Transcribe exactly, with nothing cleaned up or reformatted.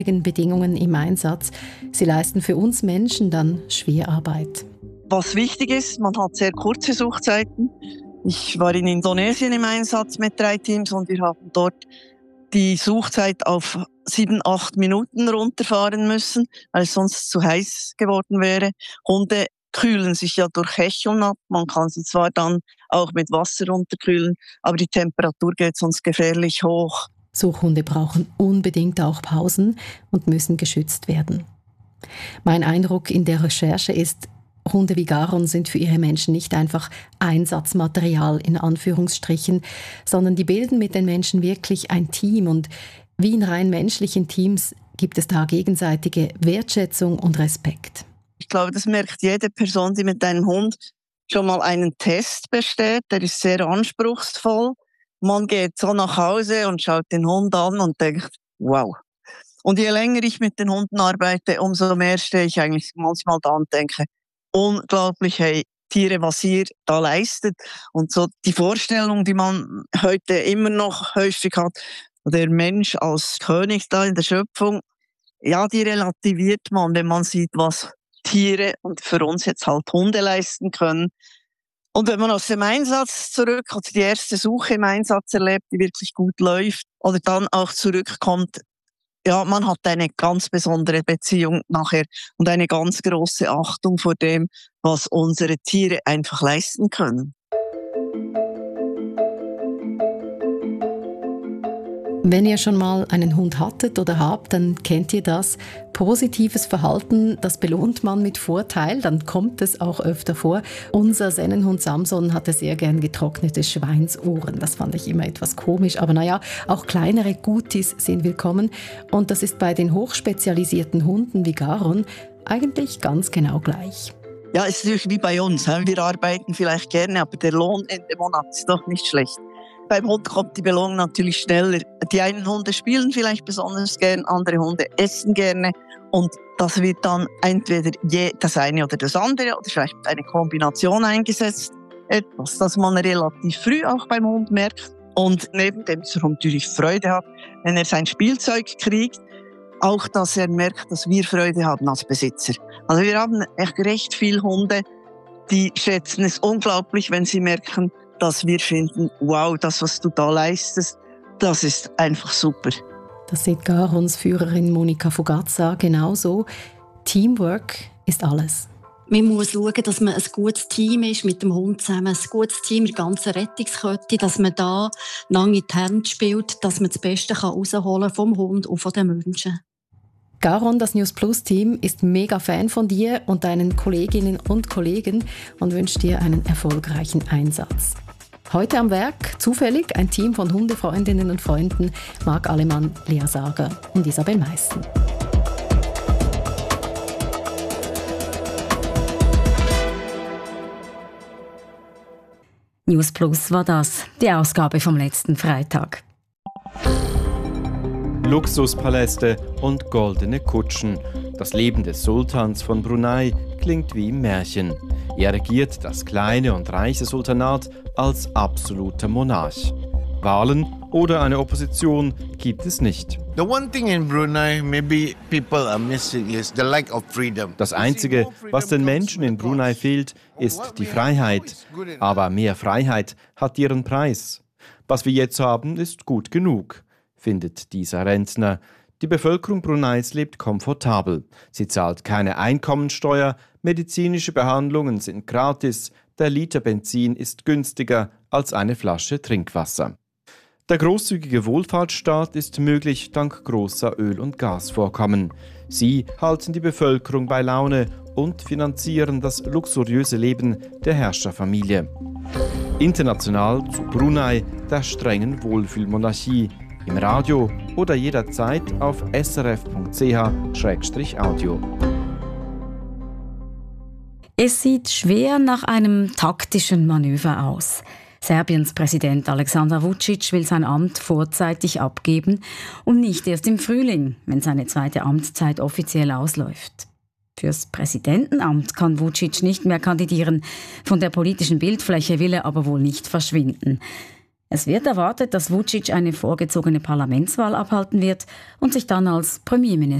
Bedingungen im Einsatz. Sie leisten für uns Menschen dann Schwerarbeit. Was wichtig ist, man hat sehr kurze Suchzeiten. Ich war in Indonesien im Einsatz mit drei Teams und wir haben dort die Suchzeit auf sieben, acht Minuten runterfahren müssen, weil es sonst zu heiß geworden wäre. Hunde kühlen sich ja durch Hecheln ab. Man kann sie zwar dann auch mit Wasser runterkühlen, aber die Temperatur geht sonst gefährlich hoch. Suchhunde brauchen unbedingt auch Pausen und müssen geschützt werden. Mein Eindruck in der Recherche ist, Hunde wie Garon sind für ihre Menschen nicht einfach Einsatzmaterial in Anführungsstrichen, sondern die bilden mit den Menschen wirklich ein Team. Und wie in rein menschlichen Teams gibt es da gegenseitige Wertschätzung und Respekt. Ich glaube, das merkt jede Person, die mit einem Hund schon mal einen Test besteht. Der ist sehr anspruchsvoll. Man geht so nach Hause und schaut den Hund an und denkt, wow. Und je länger ich mit den Hunden arbeite, umso mehr stehe ich eigentlich manchmal da und denke, unglaublich, hey, Tiere, was ihr da leistet. Und so die Vorstellung, die man heute immer noch häufig hat, der Mensch als König da in der Schöpfung, ja, die relativiert man, wenn man sieht, was Tiere und für uns jetzt halt Hunde leisten können. Und wenn man aus dem Einsatz zurück, also die erste Suche im Einsatz erlebt, die wirklich gut läuft, oder dann auch zurückkommt, ja, man hat eine ganz besondere Beziehung nachher und eine ganz große Achtung vor dem, was unsere Tiere einfach leisten können. Wenn ihr schon mal einen Hund hattet oder habt, dann kennt ihr das. Positives Verhalten, das belohnt man mit Vorteil, dann kommt es auch öfter vor. Unser Sennenhund Samson hatte sehr gern getrocknete Schweinsohren. Das fand ich immer etwas komisch, aber naja, auch kleinere Gutis sind willkommen. Und das ist bei den hochspezialisierten Hunden wie Garon eigentlich ganz genau gleich. Ja, es ist natürlich wie bei uns. Wir arbeiten vielleicht gerne, aber der Lohn Ende Monat ist doch nicht schlecht. Beim Hund kommt die Belohnung natürlich schneller. Die einen Hunde spielen vielleicht besonders gern, andere Hunde essen gerne. Und das wird dann entweder je das eine oder das andere oder vielleicht eine Kombination eingesetzt. Etwas, das man relativ früh auch beim Hund merkt. Und neben dem, dass der Hund natürlich Freude hat, wenn er sein Spielzeug kriegt, auch, dass er merkt, dass wir Freude haben als Besitzer. Also wir haben echt recht viele Hunde, die schätzen es unglaublich, wenn sie merken, dass wir finden, wow, das, was du da leistest, das ist einfach super. Das sieht Garons Führerin Monika Fugazza genauso. Teamwork ist alles. Man muss schauen, dass man ein gutes Team ist mit dem Hund zusammen, ein gutes Team in der ganzen Rettungskette, dass man da lange in die Hände spielt, dass man das Beste herausholen kann vom Hund und von den Menschen. Garon, das News Plus Team, ist mega Fan von dir und deinen Kolleginnen und Kollegen und wünscht dir einen erfolgreichen Einsatz. Heute am Werk, zufällig, ein Team von Hundefreundinnen und Freunden, Marc Alemann, Lea Sager und Isabel Meissen. News Plus war das, die Ausgabe vom letzten Freitag. Luxuspaläste und goldene Kutschen. Das Leben des Sultans von Brunei klingt wie im Märchen. Er regiert das kleine und reiche Sultanat als absoluter Monarch. Wahlen oder eine Opposition gibt es nicht. The one thing in Brunei maybe people are missing is the lack of freedom. Das Einzige, was den Menschen in Brunei fehlt, ist die Freiheit. Aber mehr Freiheit hat ihren Preis. Was wir jetzt haben, ist gut genug, findet dieser Rentner. Die Bevölkerung Bruneis lebt komfortabel. Sie zahlt keine Einkommensteuer, medizinische Behandlungen sind gratis, der Liter Benzin ist günstiger als eine Flasche Trinkwasser. Der großzügige Wohlfahrtsstaat ist möglich dank großer Öl- und Gasvorkommen. Sie halten die Bevölkerung bei Laune und finanzieren das luxuriöse Leben der Herrscherfamilie. International zu Brunei, der strengen Wohlfühlmonarchie. Im Radio oder jederzeit auf s r f punkt c h slash audio. Es sieht schwer nach einem taktischen Manöver aus. Serbiens Präsident Aleksandar Vučić will sein Amt vorzeitig abgeben und nicht erst im Frühling, wenn seine zweite Amtszeit offiziell ausläuft. Fürs Präsidentenamt kann Vučić nicht mehr kandidieren. Von der politischen Bildfläche will er aber wohl nicht verschwinden. Es wird erwartet, dass Vučić eine vorgezogene Parlamentswahl abhalten wird und sich dann als Premierminister